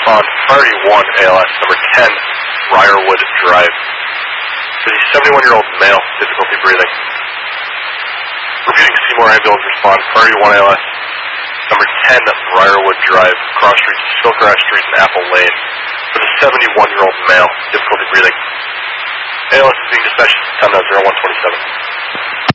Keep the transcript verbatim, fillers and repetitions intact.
respond, priority one A L S, number ten, Briarwood Drive. For the seventy-one-year-old male, difficulty breathing. Repeating, Seymour ambulance respond, priority one A L S, number ten, Briarwood Drive, cross streets, Skilcraft Street and Apple Lane. For the seventy-one-year-old male, difficulty breathing. A L S is being dispatched at time now zero one twenty-seven.